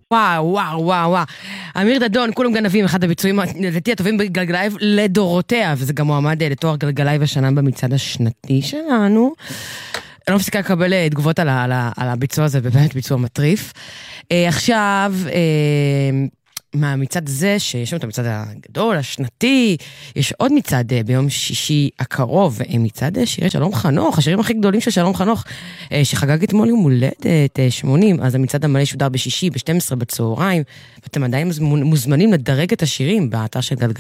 וואו, וואו, וואו, וואו. אמיר דדון, כולם גנבים, אחד הביצועים לדעתי הטובים בגלגלייב לדורותיה, וזה גם מועמד לתואר גלגלייב השנה במצעד השנתי שלנו. אני לא מפסיקה לקבל תגובות על הביצוע הזה, באמת ביצוע מטריף. עכשיו, מהמצעד הזה, שיש לנו את המצעד הגדול, השנתי, יש עוד מצעד ביום שישי הקרוב, מצעד שירי שלום חנוך, השירים הכי גדולים של שלום חנוך, שחגג אתמול יום הולדת 80, אז המצעד המלא שודר בשישי, ב-12 בצהריים, ואתם עדיין מוזמנים לדרג את השירים באתר של גלגל.